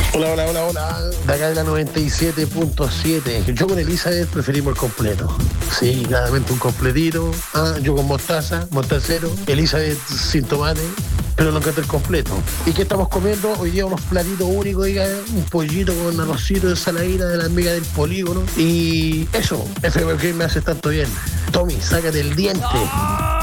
Hola, hola, hola, hola. De acá de la 97.7. Yo con Elizabeth preferimos el completo. Sí, claramente un completito. Yo con mostaza, mostacero. Elizabeth sin tomate, pero no encanta el completo. ¿Y qué estamos comiendo? Hoy día unos platitos únicos, oiga, un pollito con arrocito de ensaladita de la amiga del polígono. Y eso, FBK me hace tanto bien. Tommy, sácate el diente.